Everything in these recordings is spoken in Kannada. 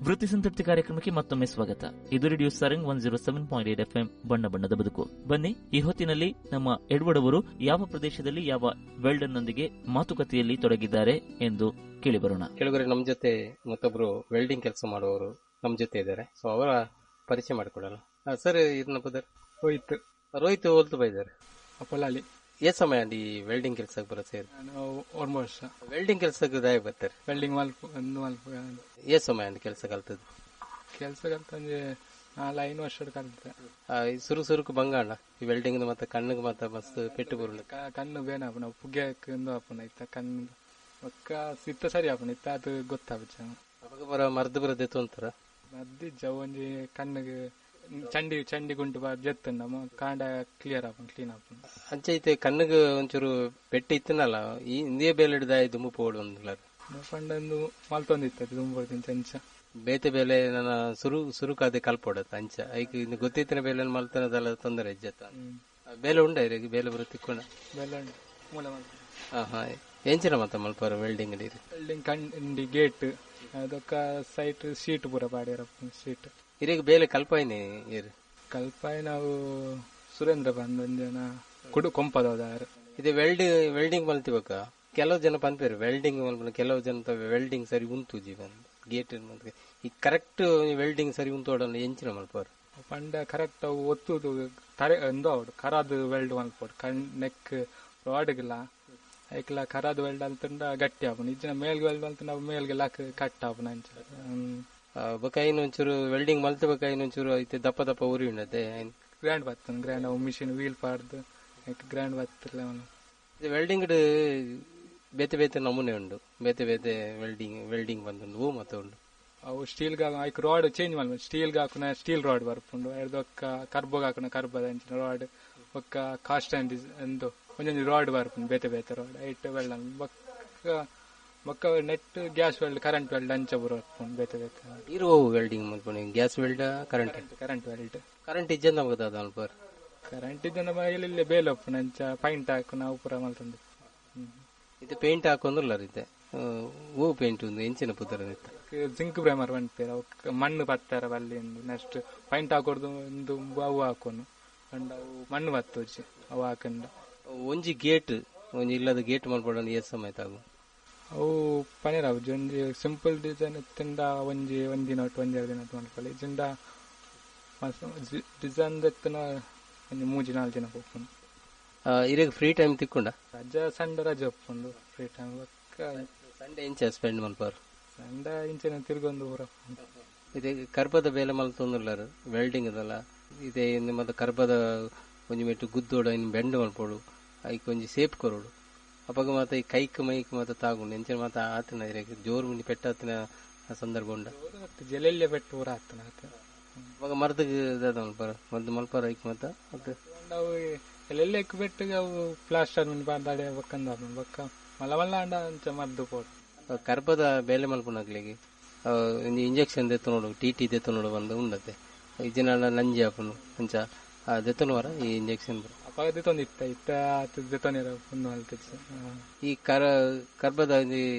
ವೃತ್ತಿ ಸಂತೃಪ್ತಿ ಕಾರ್ಯಕ್ರಮಕ್ಕೆ ಮತ್ತೊಮ್ಮೆ ಸ್ವಾಗತ. ಇದು ರೇಡಿಯೋ ಸಾರಂಗ್ 107.8 FM ಬಣ್ಣ ಬಣ್ಣದ ಬದುಕು. ಬನ್ನಿ, ಈ ಹೊತ್ತಿನಲ್ಲಿ ನಮ್ಮ ಎಡ್ವರ್ಡ್ ಅವರು ಯಾವ ಪ್ರದೇಶದಲ್ಲಿ ಯಾವ ವೆಲ್ಡರ್ನೊಂದಿಗೆ ಮಾತುಕತೆಯಲ್ಲಿ ತೊಡಗಿದ್ದಾರೆ ಎಂದು ಕೇಳಿ ಬರೋಣ. ಕೆಲವರೆ ನಮ್ಮ ಜೊತೆ ಮತ್ತೊಬ್ರು ವೆಲ್ಡಿಂಗ್ ಕೆಲಸ ಮಾಡುವವರು ನಮ್ಮ ಜೊತೆ ಇದ್ದಾರೆ. ಸೊ ಅವರ ಪರಿಚಯ ಮಾಡಿಕೊಡಲ್ಲ ಸರ್. ಇದನ್ನ ಬದರ್ ರೋಹಿತ್ ಓಲ್ತು ಬೈದಾರೆ ಅಪ್ಪಲ್ಲಿ ಏ ಸಮಯ ಅಂಡಿ ವೆಲ್ಡಿಂಗ್ ಕೆಲ್ಸಕ್ಕೆ ಬರೋ ಸೇರಿ ವರ್ಷ ವೆಲ್ಡಿಂಗ್ ಕೆಲ್ಸಕ್ಕೆ ದಾಯ ಬರ್ತಾರೆ. ವೆಲ್ಡಿಂಗ್ ಏ ಸಮಯ ಅಂಡಿ ಕೆಲಸ ಕಲ್ತದ್ದು ಕೆಲಸ ಕಲ್ತಂದ್ರೆ 4-5 ವರ್ಷ ಕಲ್ತೆ. ಸುರುಕು ಬಂಗಾಣ ಈ ವೆಲ್ಡಿಂಗ್ ಮತ್ತೆ ಕಣ್ಣಿಗೆ ಮತ್ತೆ ಮಸ್ತ್ ಪೆಟ್ಟು ಬರುಳು ಕಣ್ಣು ಬೇನ ನಾವು ಪುಗ್ಗೆಂದು ಆಪನ ಇತ್ತ ಕಣ್ಣು ಒಕ್ಕ ಸಿತ್ತ ಸರಿ ಆಪನ ಇತ್ತ ಅದು ಗೊತ್ತಾಗ ಅವಾಗ ಬರ ಮರ್ದು ಬರದೆ ತೊಂತರ ಮದ್ದಿಜ್ಜ ಒಂಜಿ ಕಣ್ಣಿಗೆ ಚಂಡಿ ಗುಂಟು ಜೆತ್ತ ನಮ್ಮ ಕಾಂಡ ಕ್ಲಿಯರ್ ಆಪನ್ ಕ್ಲೀನ್ ಆಪನ್ ಅಂಚೆ ಐತೆ ಕಣ್ಣಿಗೆ ಒಂಚೂರು ಪೆಟ್ಟು ಇತ್ತನಲ್ಲ ಈ ಇಂದಿಯ ಬೇಲೆ ಹಿಡಿದ ದುಂಬು ಪೋಡು ಒಂದಿಲ್ಲ ಪಂಡೊಂದು ಮಲ್ತೊಂದಿತ್ತ ದುಂಬುಡ್ತೀನಿ ಚಂಚ ಬೇತೆ ಬೇಲೆ ನನ್ನ ಸುರುಕಾದೆ ಕಲ್ಪೊಡತ್ತ ಅಂಚ ಐಕ್ ಇನ್ನು ಗೊತ್ತಿತ್ತಿನ ಬೇಲೆ ಮಲ್ತನದಲ್ಲ ತೊಂದರೆ ಇಜ್ಜತ್ತ ಬೇಲೆ ಉಂಡ ಇರಿಗೆ ಬೇಲೆ ಬರೋ ತಿಕ್ಕೊಂಡ ಬೇಲೆ ಉಂಟು ಮೂಲ ಹಾ ಎಂಚಿನ ಮತ್ತ ಮಲ್ಪಾರ ವೆಲ್ಡಿಂಗ್ ವೆಲ್ಡಿಂಗ್ ಕಂಡಿ ಗೇಟ್ ಅದಕ್ಕ ಸೈಟ್ ಶೀಟ್ ಪೂರ ಪಾಡ್ಯಾರಪ್ಪ ಶೀಟ್ ಇರಿಗೆ ಬೇಲೆ ಕಲ್ಪಾಯಿನಿ ಕಲ್ಪಾಯಿ ನಾವು ಸುರೇಂದ್ರ ಬಂದ್ ಒಂದ್ ಜನ ಕುಡು ಕೊಂಪದವರು ಇದು ವೆಲ್ಡಿಂಗ್ ಮಲ್ತಿಬೇಕ ಕೆಲವು ಜನ ಪಂಪೇರು ವೆಲ್ಡಿಂಗ್ ಮಲ್ಪನ ಕೆಲವು ಜನ ವೆಲ್ಡಿಂಗ್ ಸರಿ ಉಂಟು ಜೀವನ ಗೇಟ್ ಈ ಕರೆಕ್ಟ್ ವೆಲ್ಡಿಂಗ್ ಸರಿ ಉಂಟೋಡಲ್ಲ ಎಂಚಿನ ಮಲ್ಪಾರು ಪಂಡ ಕರೆಕ್ಟ್ ಅವು ಒತ್ತುದು ತರೆ ಎಂದೋ ಅವಡು ಕರಾದು ವೆಲ್ಡ್ ಮಲ್ಪೋಡು ನೆಕ್ ರಾಡ್ಗಿಲ್ಲ ಐಕ್ಲ ಕರಾದು ವೆಲ್ಡ್ ಅಂತಂಡ ಗಟ್ಟಿ ಆಪನ ಇಜ್ಜಿನ ಮೇಲ್ಗೆ ವೆಲ್ಡ್ ಅಂತ ನಾವು ಮೇಲ್ಗೆ ಲಾಕ್ ಕಟ್ ಆಪನ ಅಂಚ ಬಕಾಯಿನ ಒಂಚೂರು ವೆಲ್ಡಿಂಗ್ ಮಲ್ತ ಬಕಾಯಿನ ಒಂಚೂರು ಐತೆ ದಪ್ಪ ದಪ್ಪ ಉರಿ ಉಂಡತೆ ಗ್ರ್ಯಾಂಡ್ ಬರ್ತದೆ ಗ್ರ್ಯಾಂಡ್ ಅವು ಮಿಷಿನ್ ವೀಲ್ ಪಾಡ್ದು ಗ್ರ್ಯಾಂಡ್ ಬರ್ತಲ್ಲ ವೆಲ್ಡಿಂಗ್ ಬೇತೆ ಬೇತೆ ನಮೂನೆ ಉಂಡು ಬೇತೆ ಬೇತೆ ವೆಲ್ಡಿಂಗ್ ಬಂದುಂಡು ಹೂ ಮತ್ತೆ ಉಂಡು ಅವು ಸ್ಟೀಲ್ ಐಕ್ ರಾಡ್ ಚೇಂಜ್ ಮಾಡ್ಬೋದು ಸ್ಟೀಲ್ಗೆ ಹಾಕುನ ಸ್ಟೀಲ್ ರಾಡ್ ಬರ್ಪುಂಡು ಎರಡು ಒಕ್ಕ ಕರ್ಬೋಗ್ ಹಾಕುನ ಕರ್ಬದ ಅಂಚಿನ ರಾಡ್ ಒಕ್ಕ ಕಾಸ್ಟ್ ಅಂಡ್ ಎಂದು ಒಂದೊಂದು ರಾಡ್ ಬರ್ಪುಂಡು ಬೇತೆ ಬೇತೆ ರಾಡ್ ಐಟ್ ವೆಲ್ಡ್ ಬೊಕ್ಕ net gas weld current weld ಅಂಚ ಬರ್ಪುಂಡು ಬೇತೆ ಬೇತೆ ಇರುವ ವೆಲ್ಡಿಂಗ್ ಮಲ್ಪುಂಡು gas weld current weld current ಇಜ್ಜಂದ ನಮಗದ ಅಲ್ಪರ್ current ಇದ್ದ ನಮ್ಮ ಇಲ್ಲಿ ಬೇಲೆ ಒಪ್ಪುನ ಅಂಚ ಪೈಂಟ್ ಹಾಕು ನಾವು ಪೂರ ಮಲ್ತಂಡು ಇದು ಪೇಂಟ್ ಹಾಕೊಂಡ್ರಲ್ಲ ರೀತೆ ಹೂ ಪೇಂಟ್ ಒಂದು ಎಂಚಿನ ಪುತ್ತರ ಜಿಂಕ್ ಬ್ರೇಮರ್ ಬಂಡ್ಪೇರ ಮಣ್ಣು ಬತ್ತಾರ ಅಲ್ಲಿ ನೆಕ್ಸ್ಟ್ ಪೈಂಟ್ ಹಾಕೋದು ಒಂದು ಅವು ಹಾಕೋನು ಅಂಡ್ ಅವು ಮಣ್ಣು ಬತ್ತೋಜಿ ಅವು ಹಾಕೊಂಡ ಒಂಜಿ ಗೇಟ್ ಒಂಜಿ ಇಲ್ಲದ ಗೇಟ್ ಮಲ್ಪಡ ಎಷ್ಟು ಸಮಯ ತಾಗು ಅವು ಪನೀರ್ ಅವು ಒಂಜಿ ಸಿಂಪಲ್ ಡಿಸೈನ್ ತಿಂದ ಒಂದಿನ ಒಟ್ಟು ಒಂದೆರಡು ದಿನ ಮಲ್ಕೊಳ್ಳಿ ಜಿಂದ ಡಿಸೈನ್ ಎತ್ತನ ಒಂದು 3-4 ದಿನ ಹೋಗ್ಕೊಂಡು ಇವಾಗ ಫ್ರೀ ಟೈಮ್ ತಿಕ್ಕೊಂಡ ರಜಾ ಸಂಡೆ ರಜೆ ಒಪ್ಕೊಂಡು ಫ್ರೀ ಟೈಮ್ ಸಂಡೆ ಇಂಚ ಸ್ಪೆಂಡ್ ಮಲ್ಪಾರು ಸಂಡೆ ಇಂಚಿನ ತಿರ್ಗೊಂದು ಊರ ಇದೆ ಕರ್ಬದ ಬೇಲೆ ಮಲ್ತೊಂದುಲ್ಲಾರು ವೆಲ್ಡಿಂಗ್ ಅದಲ್ಲ ಇದೆ ಮತ್ತೆ ಕರ್ಬದ ಒಂಜಿ ಮೆಟ್ಟು ಗುದ್ದೋಡು ಇನ್ನು ಬೆಂಡ್ ಮಲ್ಪೋಡು ಐಕ್ ಒಂಜಿ ಸೇಪ್ ಕೊರೋಡು ಅವಾಗ ಮತ್ತೆ ಈ ಕೈಕ್ ಮೈಕ್ ಮತ್ತೆ ತಾಗುಂಡು ಎಂಚಿನ ಮತ್ತೆ ಆತನ ಜೋರು ಮುಂಡಿ ಪೆಟ್ಟಾತಿನ ಸಂದರ್ಭ ಉಂಡ ಜಲೆಲ್ಲೆ ಪೆಟ್ಟು ಊರ ಆತನ ಅವಾಗ ಮರ್ದಗೆ ಮಲ್ಪಾರ ಮಲ್ಪಾರ ಐಕ್ ಮತ್ತೆ ನಾವು ಎಲ್ಲೆಲ್ಲ ಎಕ್ಕು ಬೆಟ್ಟಿಗೆ ಅವು ಪ್ಲಾಸ್ಟರ್ ಮುಂದೆ ಬಾದಾಡಿ ಬಕ್ಕಂದ ಬಕ್ಕ ಮಲ್ಲ ಮಲ್ಲ ಅಂಡ ಅಂಚ ಮದ್ದು ಪೋಡು ಕರ್ಬದ ಬೇಲೆ ಮಲ್ಪುನಾಗ್ಲಿಗೆ ಇಂಜೆಕ್ಷನ್ ದೆತ್ತು ನೋಡು ಟಿ ದೆತ್ತು ನೋಡು ಬಂದು ಉಂಡತೆ ಇಜಿನ ನಂಜಿ ಹಾಪನು ಅಂಚ ದೆತ್ತನವರ ಈ ಇಂಜೆಕ್ಷನ್ ಅಪ್ಪ ದೆತ್ತೊಂದಿತ್ತ ಇತ್ತ ದೆತ್ತೊಂದಿರ ಒಂದು ಮಲ್ತಿತ್ತು ಈ ಕರ್ಬದ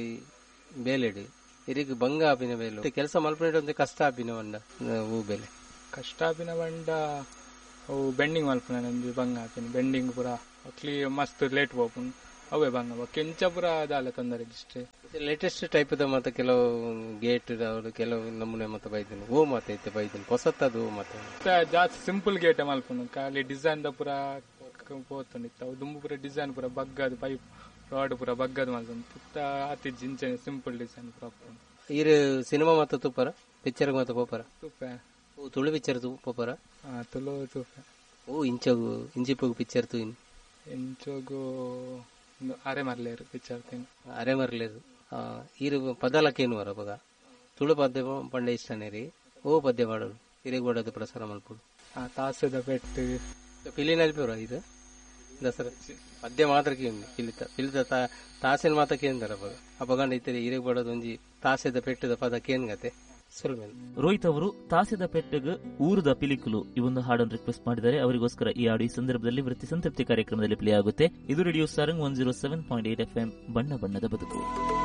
ಬೇಲೆಡು ಇರಿಗೆ ಭಂಗ ಆಪಿನ ಬೇಲೆ ಕೆಲಸ ಮಲ್ಪನೆ ಒಂದು ಕಷ್ಟ ಆಪಿನ ಬಂಡ ಹೂ ಬೇಲೆ ಕಷ್ಟ ಆಪಿನ ಬಂಡ ಅವು ಬೆಂಡಿಂಗ್ ಮಲ್ಪನ ನಂದು ಭಂಗ ಆಪಿನ ಬೆಂಡಿಂಗ್ ಪೂರ ಕ್ಲಿಯರ್ ಮಸ್ತ್ ಲೇಟ್ ಹೋಗ್ಪುಂಡು ಅವೇ ಭಂಗ ಕೆಂಚ ಪೂರ ಅದಾಲ ತೊಂದರೆ ಇಷ್ಟೇ ಲೇಟೆಸ್ಟ್ ಟೈಪ್ ಮತ್ತೆ ಕೆಲವು ಗೇಟ್ ಕೆಲವು ನಮೂನೆ ಮತ್ತೆ ಬೈದಿನ ಹೂ ಮತ್ತೆ ಐತೆ ಬೈದಿನ ಹೊಸತ್ತದು ಮತ್ತೆ ಜಾಸ್ತಿ ಸಿಂಪಲ್ ಗೇಟ್ ಮಲ್ಪುಂಡು ಖಾಲಿ ಡಿಸೈನ್ ದ ಪೂರ ಪೋತುಂಡಿತ್ತು ಅವು ದುಂಬು ಪೂರ ಡಿಸೈನ್ ಪೂರ ಬಗ್ಗದು ಪೈಪ್ ರಾಡ್ ಪೂರ ಬಗ್ಗದು ಮಲ್ತುಂಡು ಅತಿ ಜಿಂಚೆ ಸಿಂಪಲ್ ಡಿಸೈನ್ ಪೂರ ಇರು ಸಿನಿಮಾ ಮತ್ತೆ ತುಪ್ಪರ ಪಿಕ್ಚರ್ ಮತ್ತೆ ಪೋಪರ ತುಪ್ಪ ತುಳು ಪಿಕ್ಚರ್ ಪೋಪರ ತುಳು ತುಪ್ಪ ಓ ಇಂಚೋಗು ಇಂಜಿಪೋಗು ಪಿಕ್ಚರ್ ತು ಇಂಚೋಗು ಅರೆ ಮರ್ಲೇರು ಪಿಕ್ಚರ್ ಅರೆ ಮರ್ಲೇರು ಇರು ಪದಾಲಕ್ಕೇನು ವರ ಬಗ ತುಳು ಪದ್ಯ ಪಂಡ ಇಷ್ಟನೇ ರೀ ಓ ಪದ್ಯ ಮಾಡೋದು ಹಿರೇಗೌಡದು ಪ್ರಸಾರ ಮಲ್ಪುಡು ತಾಸದ ಪೆಟ್ಟು ಪಿಲಿನಲ್ಪೇವ್ರ ಇದು ದಸರಾ ಪದ್ಯ ಮಾತ್ರಕ್ಕೆ ಪಿಲಿತ ತಾಸಿನ ಮಾತಕ್ಕೆ ಅಂದಾರ ಬಗ ಅಪಗಂಡ ಇತ್ತರಿ ಹಿರೇಗೌಡದ ಒಂಜಿ ತಾಸೆದ ಪೆಟ್ಟದ ಪದಕ್ಕೆ ಏನ್ ಗತೆ ರೋಹಿತ್ ಅವರು ತಾಸೆದ ಪೆಟ್ಟಗ ಊರದ ಪಿಲಿಕುಲು ಈ ಒಂದು ಹಾಡನ್ನು ರಿಕ್ವೆಸ್ಟ್ ಮಾಡಿದ್ದಾರೆ. ಅವರಿಗೋಸ್ಕರ ಈ ಹಾಡು ಈ ಸಂದರ್ಭದಲ್ಲಿ ವೃತ್ತಿ ಸಂತೃಪ್ತಿ ಕಾರ್ಯಕ್ರಮದಲ್ಲಿ ಪ್ಲೇ ಆಗುತ್ತೆ. ಇದು ರೇಡಿಯೋ ಸಾರಂಗ್ 107.8 FM ಬಣ್ಣ ಬಣ್ಣದ ಬದುಕು.